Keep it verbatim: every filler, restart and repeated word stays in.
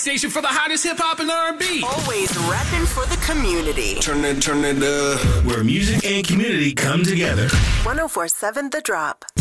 station for the hottest hip hop and R and B. Always repping for the community. Turn it, turn it up. Where music and community come together. one oh four point seven The Drop.